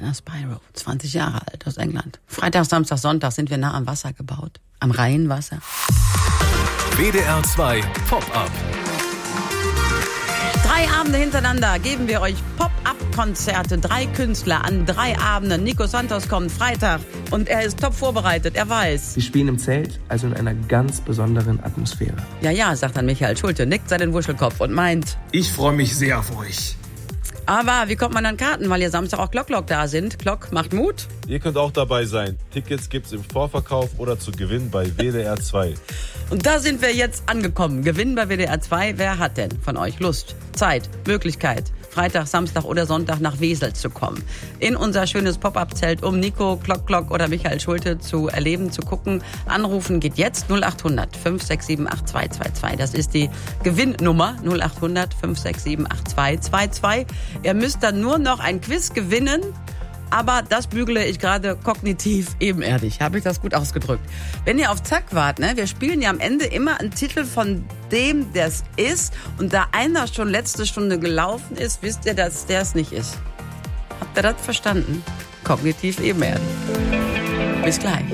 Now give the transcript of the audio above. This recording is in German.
Diana Spyro, 20 Jahre alt, aus England. Freitag, Samstag, Sonntag sind wir nah am Wasser gebaut. Am Rheinwasser. WDR 2 Pop-Up. 3 Abende hintereinander geben wir euch Pop-Up-Konzerte. 3 Künstler an 3 Abenden. Nico Santos kommt Freitag und er ist top vorbereitet, er weiß. Wir spielen im Zelt, also in einer ganz besonderen Atmosphäre. Ja, sagt dann Michael Schulte, nickt seinen Wuschelkopf und meint... Ich freue mich sehr auf euch. Aber wie kommt man an Karten, weil ihr Samstag auch Glock da sind? Glock macht Mut. Ihr könnt auch dabei sein. Tickets gibt's im Vorverkauf oder zu Gewinn bei WDR 2. Und da sind wir jetzt angekommen. Gewinn bei WDR 2. Wer hat denn von euch Lust, Zeit, Möglichkeit, Freitag, Samstag oder Sonntag nach Wesel zu kommen? In unser schönes Pop-Up-Zelt, um Nico, Glock oder Michael Schulte zu erleben, zu gucken. Anrufen geht jetzt 0800 567 8222. Das ist die Gewinnnummer 0800 567 8222. Ihr müsst dann nur noch ein Quiz gewinnen. Aber das bügele ich gerade kognitiv ebenerdig. Habe ich das gut ausgedrückt? Wenn ihr auf Zack wart, ne? Wir spielen ja am Ende immer einen Titel von dem, der es ist. Und da einer schon letzte Stunde gelaufen ist, wisst ihr, dass der es nicht ist. Habt ihr das verstanden? Kognitiv ebenerdig. Bis gleich.